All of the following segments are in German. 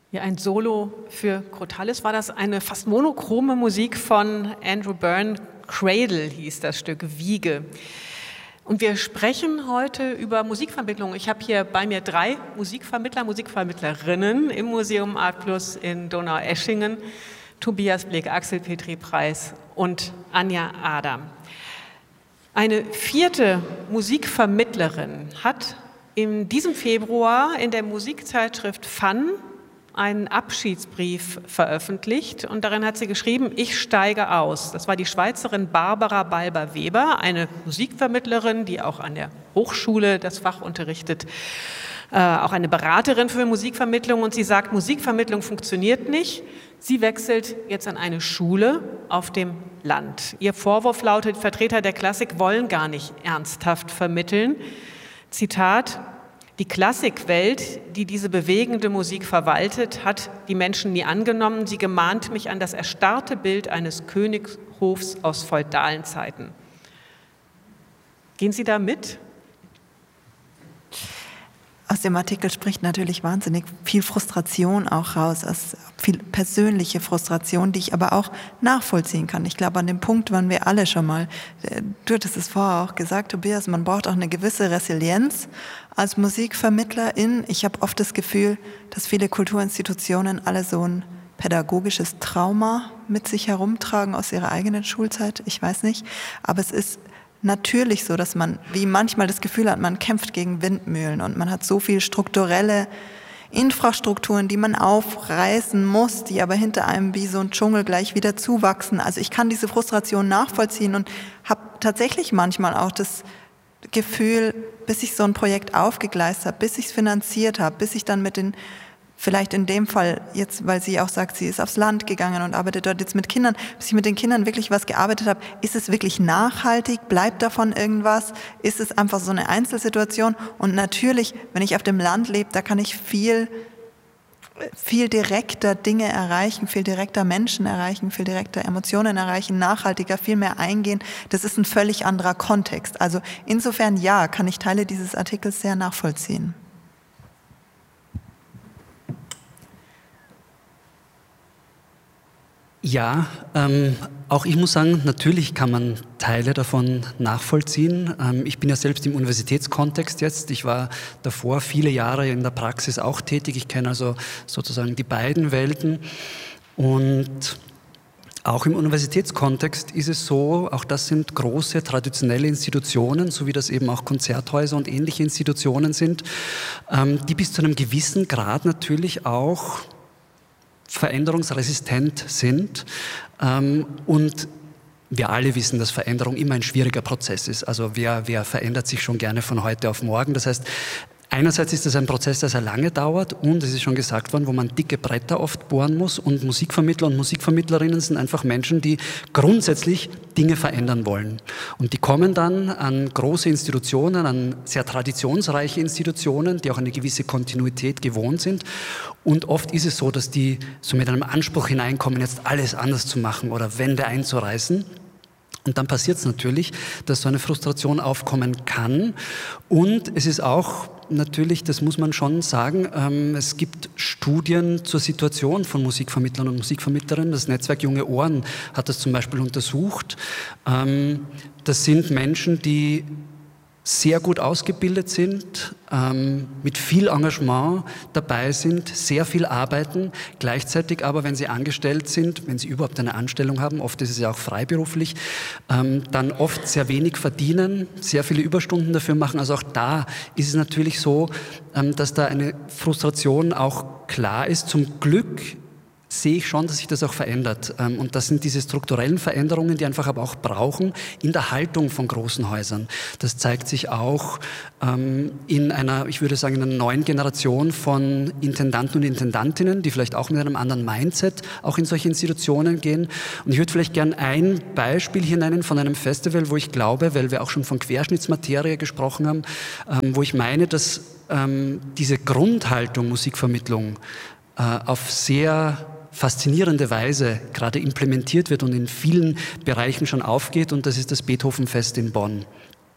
Ja, ein Solo für Crotalis war das, eine fast monochrome Musik von Andrew Byrne. Cradle hieß das Stück, Wiege. Und wir sprechen heute über Musikvermittlung. Ich habe hier bei mir 3 Musikvermittler, Musikvermittlerinnen im Museum Art Plus in Donaueschingen. Tobias Blick, Axel Petri-Preis und Anja Adam. Eine 4. Musikvermittlerin hat in diesem Februar in der Musikzeitschrift Fun einen Abschiedsbrief veröffentlicht und darin hat sie geschrieben, ich steige aus. Das war die Schweizerin Barbara Balber-Weber, eine Musikvermittlerin, die auch an der Hochschule das Fach unterrichtet, auch eine Beraterin für Musikvermittlung, und sie sagt, Musikvermittlung funktioniert nicht. Sie wechselt jetzt an eine Schule auf dem Land. Ihr Vorwurf lautet, Vertreter der Klassik wollen gar nicht ernsthaft vermitteln. Zitat: Die Klassikwelt, die diese bewegende Musik verwaltet, hat die Menschen nie angenommen. Sie gemahnt mich an das erstarrte Bild eines Königshofs aus feudalen Zeiten. Gehen Sie da mit? Aus dem Artikel spricht natürlich wahnsinnig viel Frustration auch raus, viel persönliche Frustration, die ich aber auch nachvollziehen kann. Ich glaube, an dem Punkt waren wir alle schon mal. Du hattest es vorher auch gesagt, Tobias, man braucht auch eine gewisse Resilienz als Musikvermittlerin. Ich habe oft das Gefühl, dass viele Kulturinstitutionen alle so ein pädagogisches Trauma mit sich herumtragen aus ihrer eigenen Schulzeit. Ich weiß nicht, aber es ist natürlich so, dass man wie manchmal das Gefühl hat, man kämpft gegen Windmühlen und man hat so viel strukturelle Infrastrukturen, die man aufreißen muss, die aber hinter einem wie so ein Dschungel gleich wieder zuwachsen. Also ich kann diese Frustration nachvollziehen und habe tatsächlich manchmal auch das Gefühl, bis ich so ein Projekt aufgegleist habe, bis ich es finanziert habe, bis ich dann mit den, vielleicht in dem Fall jetzt, weil sie auch sagt, sie ist aufs Land gegangen und arbeitet dort jetzt mit Kindern, bis ich mit den Kindern wirklich was gearbeitet habe, ist es wirklich nachhaltig, bleibt davon irgendwas, ist es einfach so eine Einzelsituation? Und natürlich, wenn ich auf dem Land lebe, da kann ich viel direkter Dinge erreichen, viel direkter Menschen erreichen, viel direkter Emotionen erreichen, nachhaltiger, viel mehr eingehen. Das ist ein völlig anderer Kontext. Also insofern ja, kann ich Teile dieses Artikels sehr nachvollziehen. Ja, auch ich muss sagen, natürlich kann man Teile davon nachvollziehen. Ich bin ja selbst im Universitätskontext jetzt. Ich war davor viele Jahre in der Praxis auch tätig. Ich kenne also sozusagen die beiden Welten. Und auch im Universitätskontext ist es so, auch das sind große traditionelle Institutionen, so wie das eben auch Konzerthäuser und ähnliche Institutionen sind, die bis zu einem gewissen Grad natürlich auch veränderungsresistent sind, und wir alle wissen, dass Veränderung immer ein schwieriger Prozess ist. Also wer verändert sich schon gerne von heute auf morgen? Das heißt, einerseits ist das ein Prozess, der sehr lange dauert, und es ist schon gesagt worden, wo man dicke Bretter oft bohren muss, und Musikvermittler und Musikvermittlerinnen sind einfach Menschen, die grundsätzlich Dinge verändern wollen. Und die kommen dann an große Institutionen, an sehr traditionsreiche Institutionen, die auch eine gewisse Kontinuität gewohnt sind. Und oft ist es so, dass die so mit einem Anspruch hineinkommen, jetzt alles anders zu machen oder Wände einzureißen. Und dann passiert es natürlich, dass so eine Frustration aufkommen kann. Und es ist auch natürlich, das muss man schon sagen, es gibt Studien zur Situation von Musikvermittlern und Musikvermittlerinnen. Das Netzwerk Junge Ohren hat das zum Beispiel untersucht. Das sind Menschen, die sehr gut ausgebildet sind, mit viel Engagement dabei sind, sehr viel arbeiten, gleichzeitig aber, wenn sie angestellt sind, wenn sie überhaupt eine Anstellung haben, oft ist es ja auch freiberuflich, dann oft sehr wenig verdienen, sehr viele Überstunden dafür machen. Also auch da ist es natürlich so, dass da eine Frustration auch klar ist. Zum Glück sehe ich schon, dass sich das auch verändert. Und das sind diese strukturellen Veränderungen, die einfach aber auch brauchen in der Haltung von großen Häusern. Das zeigt sich auch in einer, ich würde sagen, in einer neuen Generation von Intendanten und Intendantinnen, die vielleicht auch mit einem anderen Mindset auch in solche Institutionen gehen. Und ich würde vielleicht gern ein Beispiel hier nennen von einem Festival, wo ich glaube, weil wir auch schon von Querschnittsmaterie gesprochen haben, wo ich meine, dass diese Grundhaltung Musikvermittlung auf sehr faszinierende Weise gerade implementiert wird und in vielen Bereichen schon aufgeht, und das ist das Beethovenfest in Bonn.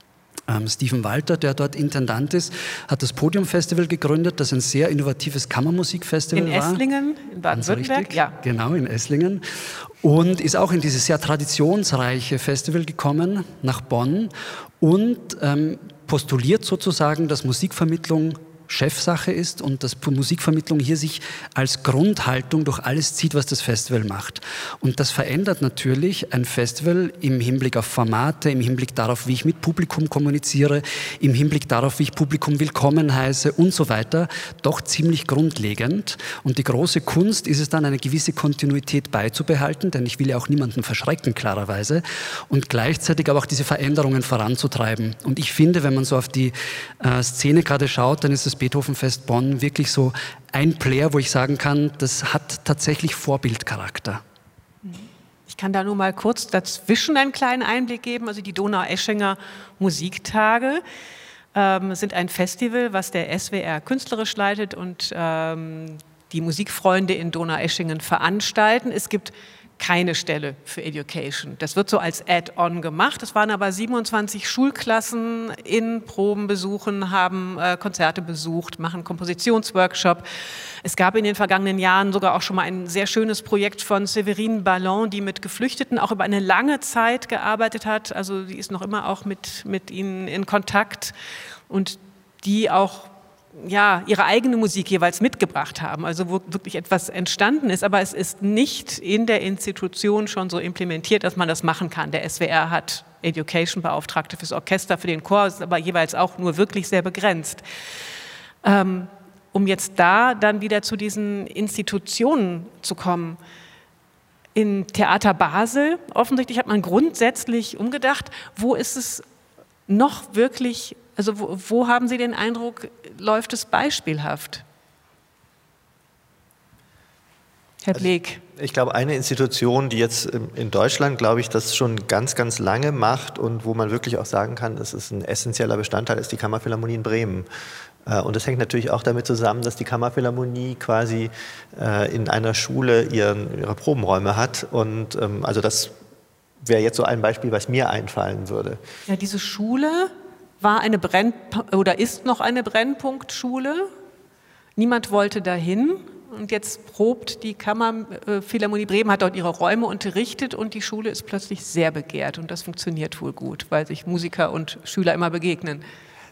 Steven Walter, der dort Intendant ist, hat das Podium Festival gegründet, das ein sehr innovatives Kammermusikfestival war. In Esslingen, in Baden-Württemberg? Ja. Genau, in Esslingen. Und ist auch in dieses sehr traditionsreiche Festival gekommen, nach Bonn, und postuliert sozusagen, dass Musikvermittlung Chefsache ist und dass Musikvermittlung hier sich als Grundhaltung durch alles zieht, was das Festival macht. Und das verändert natürlich ein Festival im Hinblick auf Formate, im Hinblick darauf, wie ich mit Publikum kommuniziere, im Hinblick darauf, wie ich Publikum willkommen heiße und so weiter, doch ziemlich grundlegend. Und die große Kunst ist es dann, eine gewisse Kontinuität beizubehalten, denn ich will ja auch niemanden verschrecken, klarerweise, und gleichzeitig aber auch diese Veränderungen voranzutreiben. Und ich finde, wenn man so auf die Szene gerade schaut, dann ist das Beethovenfest Bonn wirklich so ein Player, wo ich sagen kann, das hat tatsächlich Vorbildcharakter. Ich kann da nur mal kurz dazwischen einen kleinen Einblick geben. Also die Donaueschinger Musiktage sind ein Festival, was der SWR künstlerisch leitet und die Musikfreunde in Donaueschingen veranstalten. Es gibt keine Stelle für Education. Das wird so als Add-on gemacht. Es waren aber 27 Schulklassen in Proben besuchen, haben Konzerte besucht, machen Kompositionsworkshop. Es gab in den vergangenen Jahren sogar auch schon mal ein sehr schönes Projekt von Séverine Ballon, die mit Geflüchteten auch über eine lange Zeit gearbeitet hat. Also die ist noch immer auch mit ihnen in Kontakt und die auch ihre eigene Musik jeweils mitgebracht haben, also wo wirklich etwas entstanden ist, aber es ist nicht in der Institution schon so implementiert, dass man das machen kann. Der SWR hat Education-Beauftragte fürs Orchester, für den Chor, ist aber jeweils auch nur wirklich sehr begrenzt. Um jetzt da dann wieder zu diesen Institutionen zu kommen, in Theater Basel, offensichtlich hat man grundsätzlich umgedacht, wo ist es noch wirklich, also wo haben Sie den Eindruck, läuft es beispielhaft? Herr Bleek. Ich glaube, eine Institution, die jetzt in Deutschland, glaube ich, das schon ganz, ganz lange macht und wo man wirklich auch sagen kann, das ist ein essentieller Bestandteil, ist die Kammerphilharmonie in Bremen. Und das hängt natürlich auch damit zusammen, dass die Kammerphilharmonie quasi in einer Schule ihre Probenräume hat. Und also das wäre jetzt so ein Beispiel, was mir einfallen würde. Ja, diese Schule war oder ist noch eine Brennpunktschule. Niemand wollte dahin. Und jetzt probt die Kammerphilharmonie Bremen, hat dort ihre Räume unterrichtet und die Schule ist plötzlich sehr begehrt. Und das funktioniert wohl gut, weil sich Musiker und Schüler immer begegnen.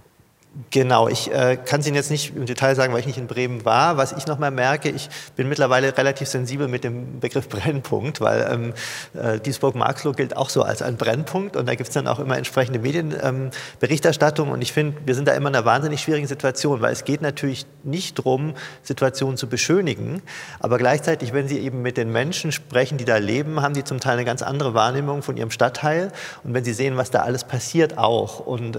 Genau, ich kann es Ihnen jetzt nicht im Detail sagen, weil ich nicht in Bremen war. Was ich nochmal merke, ich bin mittlerweile relativ sensibel mit dem Begriff Brennpunkt, weil Duisburg-Marxloh gilt auch so als ein Brennpunkt und da gibt es dann auch immer entsprechende Medienberichterstattung und ich finde, wir sind da immer in einer wahnsinnig schwierigen Situation, weil es geht natürlich nicht darum, Situationen zu beschönigen, aber gleichzeitig, wenn Sie eben mit den Menschen sprechen, die da leben, haben die zum Teil eine ganz andere Wahrnehmung von ihrem Stadtteil und wenn Sie sehen, was da alles passiert auch und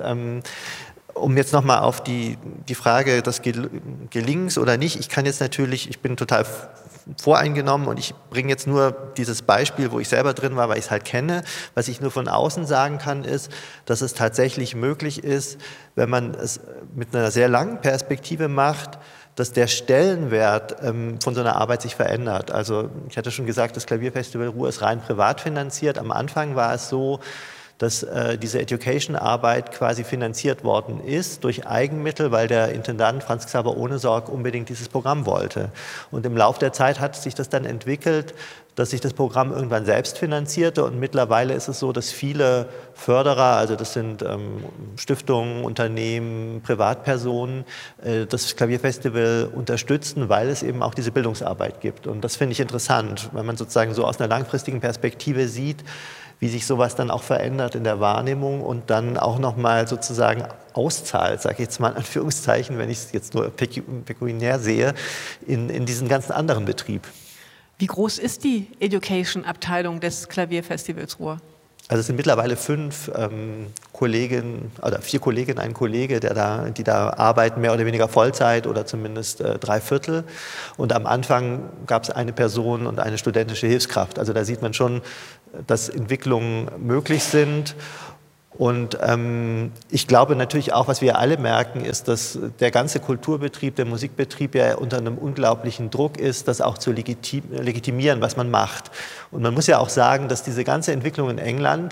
um jetzt nochmal auf die Frage des Gelingens oder nicht, ich bin total voreingenommen und ich bringe jetzt nur dieses Beispiel, wo ich selber drin war, weil ich es halt kenne. Was ich nur von außen sagen kann, ist, dass es tatsächlich möglich ist, wenn man es mit einer sehr langen Perspektive macht, dass der Stellenwert von so einer Arbeit sich verändert. Also ich hatte schon gesagt, das Klavierfestival Ruhr ist rein privat finanziert. Am Anfang war es so, dass diese Education-Arbeit quasi finanziert worden ist durch Eigenmittel, weil der Intendant Franz Xaver Ohnesorg unbedingt dieses Programm wollte. Und im Laufe der Zeit hat sich das dann entwickelt, dass sich das Programm irgendwann selbst finanzierte und mittlerweile ist es so, dass viele Förderer, also das sind Stiftungen, Unternehmen, Privatpersonen, das Klavierfestival unterstützen, weil es eben auch diese Bildungsarbeit gibt. Und das finde ich interessant, wenn man sozusagen so aus einer langfristigen Perspektive sieht, wie sich sowas dann auch verändert in der Wahrnehmung und dann auch nochmal sozusagen auszahlt, sage ich jetzt mal in Anführungszeichen, wenn ich es jetzt nur pekuniär sehe, in diesen ganzen anderen Betrieb. Wie groß ist die Education-Abteilung des Klavierfestivals Ruhr? Also es sind mittlerweile 5 Kolleginnen oder 4 Kolleginnen, ein Kollege, die da arbeiten, mehr oder weniger Vollzeit oder zumindest 3/4. Und am Anfang gab es eine Person und eine studentische Hilfskraft. Also da sieht man schon, dass Entwicklungen möglich sind. Und ich glaube natürlich auch, was wir alle merken, ist, dass der ganze Kulturbetrieb, der Musikbetrieb ja unter einem unglaublichen Druck ist, das auch zu legitimieren, was man macht. Und man muss ja auch sagen, dass diese ganze Entwicklung in England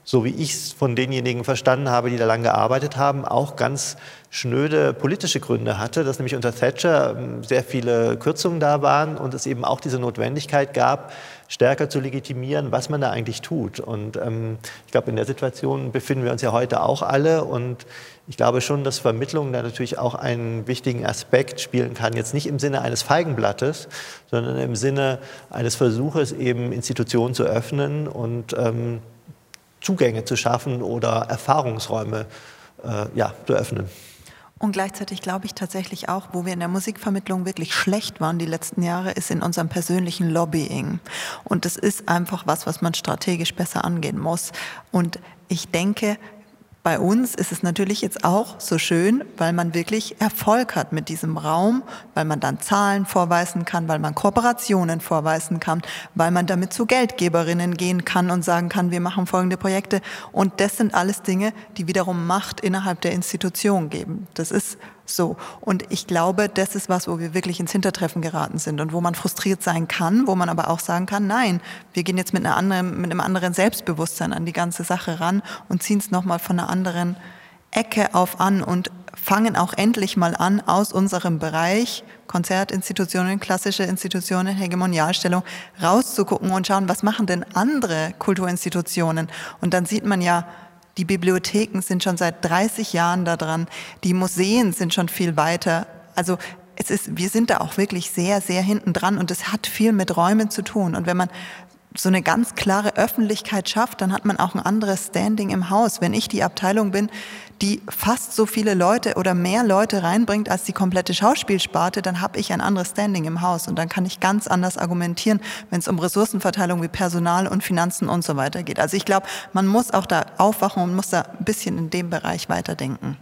so wie ich es von denjenigen verstanden habe, die da lange gearbeitet haben, auch ganz schnöde politische Gründe hatte, dass nämlich unter Thatcher sehr viele Kürzungen da waren und es eben auch diese Notwendigkeit gab, stärker zu legitimieren, was man da eigentlich tut. Und ich glaube, in der Situation befinden wir uns ja heute auch alle. Und ich glaube schon, dass Vermittlung da natürlich auch einen wichtigen Aspekt spielen kann. Jetzt nicht im Sinne eines Feigenblattes, sondern im Sinne eines Versuches, eben Institutionen zu öffnen und Zugänge zu schaffen oder Erfahrungsräume zu öffnen. Und gleichzeitig glaube ich tatsächlich auch, wo wir in der Musikvermittlung wirklich schlecht waren die letzten Jahre, ist in unserem persönlichen Lobbying. Und das ist einfach was man strategisch besser angehen muss. Und ich denke, bei uns ist es natürlich jetzt auch so schön, weil man wirklich Erfolg hat mit diesem Raum, weil man dann Zahlen vorweisen kann, weil man Kooperationen vorweisen kann, weil man damit zu Geldgeberinnen gehen kann und sagen kann, wir machen folgende Projekte. Und das sind alles Dinge, die wiederum Macht innerhalb der Institution geben. Das ist so. Und ich glaube, das ist was, wo wir wirklich ins Hintertreffen geraten sind und wo man frustriert sein kann, wo man aber auch sagen kann, nein, wir gehen jetzt mit einem anderen Selbstbewusstsein an die ganze Sache ran und ziehen es nochmal von einer anderen Ecke auf an und fangen auch endlich mal an, aus unserem Bereich, Konzertinstitutionen, klassische Institutionen, Hegemonialstellung, rauszugucken und schauen, was machen denn andere Kulturinstitutionen? Und dann sieht man ja, die Bibliotheken sind schon seit 30 Jahren da dran, die Museen sind schon viel weiter. Also wir sind da auch wirklich sehr, sehr hinten dran und es hat viel mit Räumen zu tun. Und wenn man so eine ganz klare Öffentlichkeit schafft, dann hat man auch ein anderes Standing im Haus. Wenn ich die Abteilung bin, die fast so viele Leute oder mehr Leute reinbringt als die komplette Schauspielsparte, dann habe ich ein anderes Standing im Haus und dann kann ich ganz anders argumentieren, wenn es um Ressourcenverteilung wie Personal und Finanzen und so weiter geht. Also ich glaube, man muss auch da aufwachen und muss da ein bisschen in dem Bereich weiterdenken.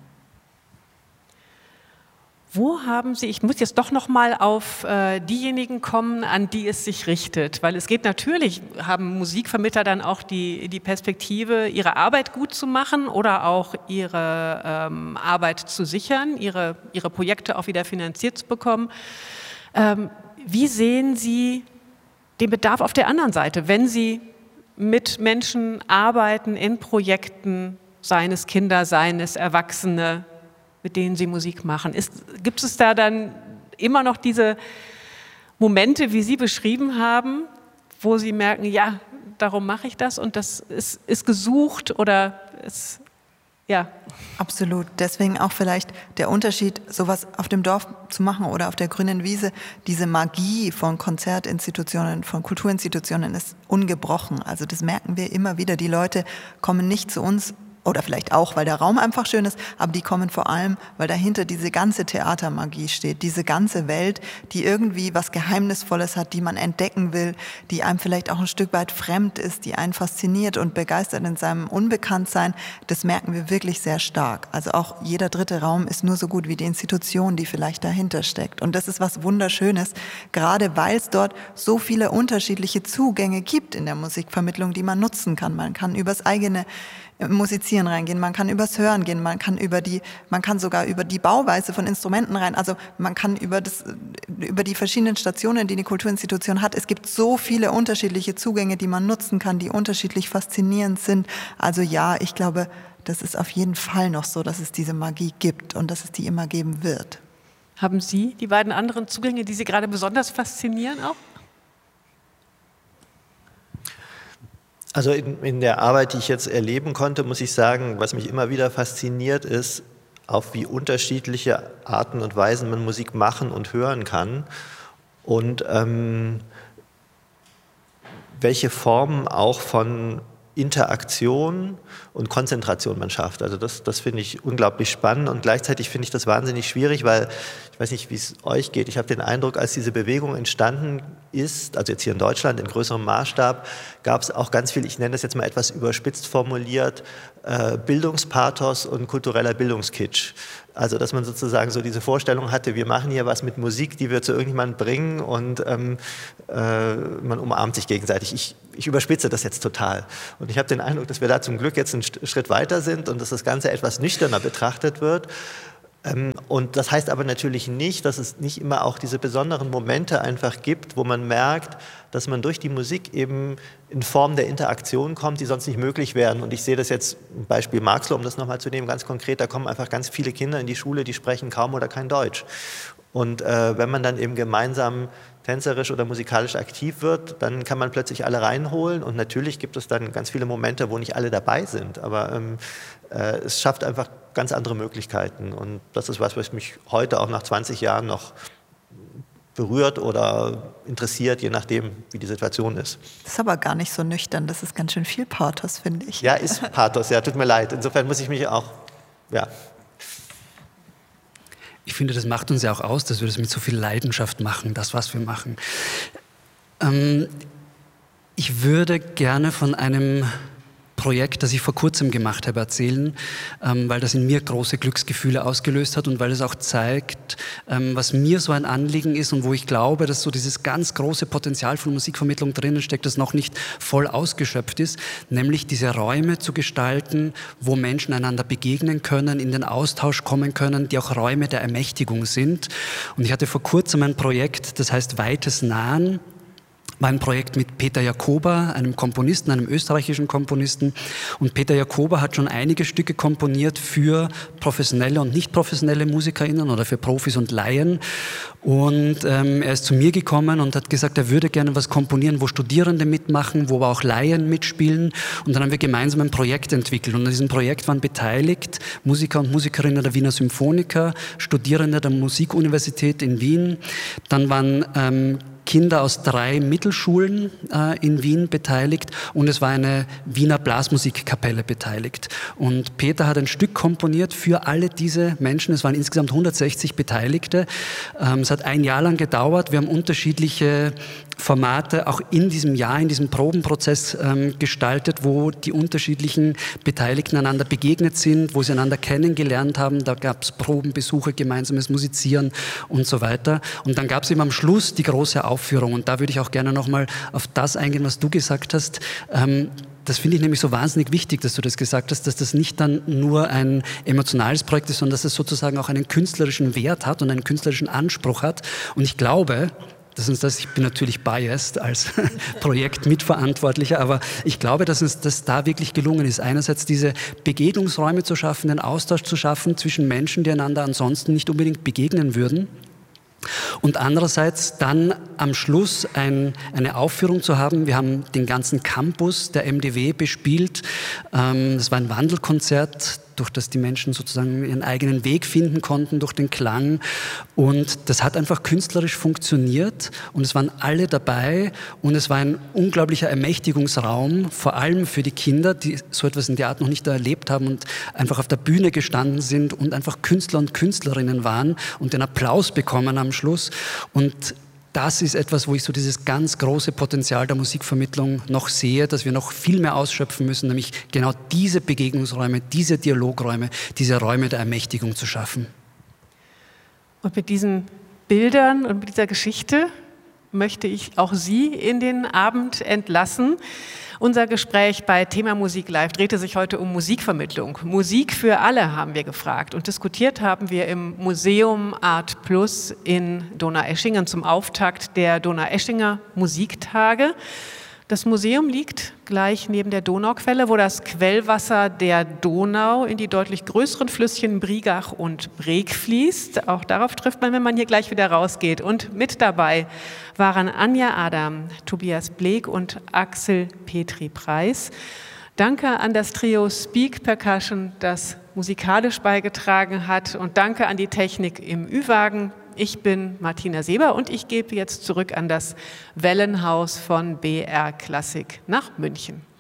Wo haben Sie, ich muss jetzt doch noch mal auf diejenigen kommen, an die es sich richtet, weil es geht natürlich, haben Musikvermittler dann auch die Perspektive, ihre Arbeit gut zu machen oder auch ihre Arbeit zu sichern, ihre Projekte auch wieder finanziert zu bekommen. Wie sehen Sie den Bedarf auf der anderen Seite, wenn Sie mit Menschen arbeiten in Projekten, seien es Kinder, seien es Erwachsene, mit denen Sie Musik machen? Gibt es da dann immer noch diese Momente, wie Sie beschrieben haben, wo Sie merken, ja, darum mache ich das und das ist gesucht oder ist, ja. Absolut. Deswegen auch vielleicht der Unterschied, sowas auf dem Dorf zu machen oder auf der grünen Wiese. Diese Magie von Konzertinstitutionen, von Kulturinstitutionen ist ungebrochen. Also das merken wir immer wieder. Die Leute kommen nicht zu uns, oder vielleicht auch, weil der Raum einfach schön ist, aber die kommen vor allem, weil dahinter diese ganze Theatermagie steht, diese ganze Welt, die irgendwie was Geheimnisvolles hat, die man entdecken will, die einem vielleicht auch ein Stück weit fremd ist, die einen fasziniert und begeistert in seinem Unbekanntsein. Das merken wir wirklich sehr stark. Also auch jeder dritte Raum ist nur so gut wie die Institution, die vielleicht dahinter steckt. Und das ist was Wunderschönes, gerade weil es dort so viele unterschiedliche Zugänge gibt in der Musikvermittlung, die man nutzen kann. Man kann übers eigene Musizieren reingehen, man kann übers Hören gehen, man kann sogar über die Bauweise von Instrumenten rein, also man kann über die verschiedenen Stationen, die eine Kulturinstitution hat. Es gibt so viele unterschiedliche Zugänge, die man nutzen kann, die unterschiedlich faszinierend sind. Also ja, ich glaube, das ist auf jeden Fall noch so, dass es diese Magie gibt und dass es die immer geben wird. Haben Sie die beiden anderen Zugänge, die Sie gerade besonders faszinieren auch? Also in der Arbeit, die ich jetzt erleben konnte, muss ich sagen, was mich immer wieder fasziniert ist, auf wie unterschiedliche Arten und Weisen man Musik machen und hören kann und welche Formen auch von Interaktion und Konzentration man schafft. Also das finde ich unglaublich spannend und gleichzeitig finde ich das wahnsinnig schwierig, weil ich weiß nicht, wie es euch geht. Ich habe den Eindruck, als diese Bewegung entstanden ist, also jetzt hier in Deutschland in größerem Maßstab, gab es auch ganz viel, ich nenne das jetzt mal etwas überspitzt formuliert, Bildungspathos und kultureller Bildungskitsch. Also dass man sozusagen so diese Vorstellung hatte, wir machen hier was mit Musik, die wir zu irgendjemandem bringen und man umarmt sich gegenseitig. Ich überspitze das jetzt total. Und ich habe den Eindruck, dass wir da zum Glück jetzt einen Schritt weiter sind und dass das Ganze etwas nüchterner betrachtet wird. Und das heißt aber natürlich nicht, dass es nicht immer auch diese besonderen Momente einfach gibt, wo man merkt, dass man durch die Musik eben in Form der Interaktion kommt, die sonst nicht möglich wären. Und ich sehe das jetzt, ein Beispiel Marxloh, um das nochmal zu nehmen, ganz konkret, da kommen einfach ganz viele Kinder in die Schule, die sprechen kaum oder kein Deutsch. Und wenn man dann eben gemeinsam tänzerisch oder musikalisch aktiv wird, dann kann man plötzlich alle reinholen. Und natürlich gibt es dann ganz viele Momente, wo nicht alle dabei sind. Aber es schafft einfach ganz andere Möglichkeiten. Und das ist was mich heute auch nach 20 Jahren noch berührt oder interessiert, je nachdem, wie die Situation ist. Das ist aber gar nicht so nüchtern. Das ist ganz schön viel Pathos, finde ich. Ja, ist Pathos. Ja, tut mir leid. Insofern muss ich mich auch, ja. Ich finde, das macht uns ja auch aus, dass wir das mit so viel Leidenschaft machen, das, was wir machen. Ich würde gerne von einem Projekt, das ich vor kurzem gemacht habe, erzählen, weil das in mir große Glücksgefühle ausgelöst hat und weil es auch zeigt, was mir so ein Anliegen ist und wo ich glaube, dass so dieses ganz große Potenzial von Musikvermittlung drinnen steckt, das noch nicht voll ausgeschöpft ist, nämlich diese Räume zu gestalten, wo Menschen einander begegnen können, in den Austausch kommen können, die auch Räume der Ermächtigung sind. Und ich hatte vor kurzem ein Projekt, das heißt Weites Nahen. War ein Projekt mit Peter Jakoba, einem Komponisten, einem österreichischen Komponisten. Und Peter Jakoba hat schon einige Stücke komponiert für professionelle und nicht professionelle MusikerInnen oder für Profis und Laien. Und er ist zu mir gekommen und hat gesagt, er würde gerne was komponieren, wo Studierende mitmachen, wo aber auch Laien mitspielen. Und dann haben wir gemeinsam ein Projekt entwickelt. Und an diesem Projekt waren beteiligt Musiker und Musikerinnen der Wiener Symphoniker, Studierende der Musikuniversität in Wien. Dann waren Kinder aus 3 Mittelschulen in Wien beteiligt und es war eine Wiener Blasmusikkapelle beteiligt. Und Peter hat ein Stück komponiert für alle diese Menschen. Es waren insgesamt 160 Beteiligte. Es hat ein Jahr lang gedauert. Wir haben unterschiedliche Formate auch in diesem Jahr, in diesem Probenprozess gestaltet, wo die unterschiedlichen Beteiligten einander begegnet sind, wo sie einander kennengelernt haben. Da gab es Probenbesuche, gemeinsames Musizieren und so weiter. Und dann gab es eben am Schluss die große Aufführung. Und da würde ich auch gerne nochmal auf das eingehen, was du gesagt hast. Das finde ich nämlich so wahnsinnig wichtig, dass du das gesagt hast, dass das nicht dann nur ein emotionales Projekt ist, sondern dass es sozusagen auch einen künstlerischen Wert hat und einen künstlerischen Anspruch hat. Und ich glaube, ich bin natürlich biased als Projektmitverantwortlicher, aber ich glaube, dass uns das da wirklich gelungen ist. Einerseits diese Begegnungsräume zu schaffen, den Austausch zu schaffen zwischen Menschen, die einander ansonsten nicht unbedingt begegnen würden. Und andererseits dann am Schluss eine Aufführung zu haben. Wir haben den ganzen Campus der MDW bespielt. Das war ein Wandelkonzert, durch das die Menschen sozusagen ihren eigenen Weg finden konnten durch den Klang. Und das hat einfach künstlerisch funktioniert und es waren alle dabei und es war ein unglaublicher Ermächtigungsraum, vor allem für die Kinder, die so etwas in der Art noch nicht erlebt haben und einfach auf der Bühne gestanden sind und einfach Künstler und Künstlerinnen waren und den Applaus bekommen am Schluss. Und das ist etwas, wo ich so dieses ganz große Potenzial der Musikvermittlung noch sehe, dass wir noch viel mehr ausschöpfen müssen, nämlich genau diese Begegnungsräume, diese Dialogräume, diese Räume der Ermächtigung zu schaffen. Und mit diesen Bildern und mit dieser Geschichte möchte ich auch Sie in den Abend entlassen. Unser Gespräch bei Thema Musik Live drehte sich heute um Musikvermittlung. Musik für alle haben wir gefragt und diskutiert haben wir im Museum Art Plus in Donaueschingen zum Auftakt der Donaueschinger Musiktage. Das Museum liegt gleich neben der Donauquelle, wo das Quellwasser der Donau in die deutlich größeren Flüsschen Brigach und Breg fließt. Auch darauf trifft man, wenn man hier gleich wieder rausgeht. Und mit dabei waren Anja Adam, Tobias Bleek und Axel Petri-Preis. Danke an das Trio Speak Percussion, das musikalisch beigetragen hat. Und danke an die Technik im Ü-Wagen. Ich bin Martina Seber und ich gebe jetzt zurück an das Wellenhaus von BR Klassik nach München.